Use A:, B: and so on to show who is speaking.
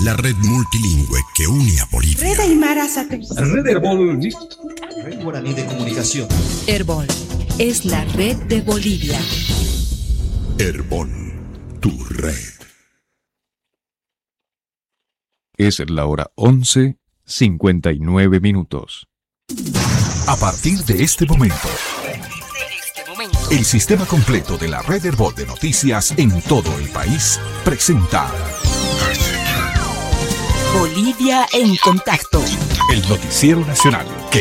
A: la red multilingüe que une a Bolivia.
B: Red Aymara Satelital.
C: Red Herbol, listo.
D: Red Guaraní de Comunicación.
E: Herbol es la red de Bolivia.
A: Herbol, tu red.
F: Es la hora 11:59.
G: A partir de este momento, el sistema completo de la red Herbol de noticias en todo el país presenta
E: Bolivia en contacto.
G: el noticiero nacional que